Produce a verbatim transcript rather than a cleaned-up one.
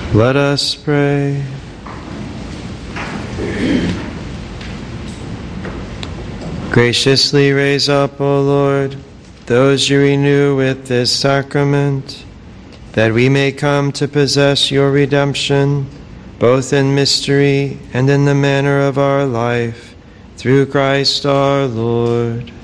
Let us pray. Graciously raise up, O Lord, those you renew with this sacrament, that we may come to possess your redemption, both in mystery and in the manner of our life, through Christ our Lord.